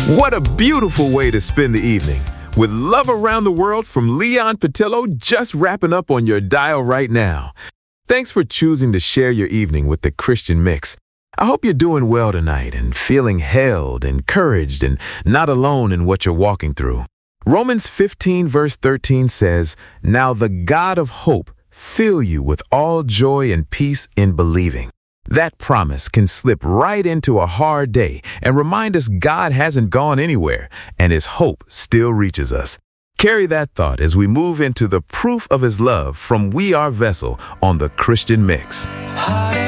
What a beautiful way to spend the evening. With Love Around the World from Leon Patillo just wrapping up on your dial right now. Thanks for choosing to share your evening with the Christian Mix. I hope you're doing well tonight and feeling held, encouraged, and not alone in what you're walking through. Romans 15 verse 13 says, "Now the God of hope fill you with all joy and peace in believing." That promise can slip right into a hard day and remind us God hasn't gone anywhere and His hope still reaches us. Carry that thought as we move into the proof of His love from We Are Vessel on the Christian Mix.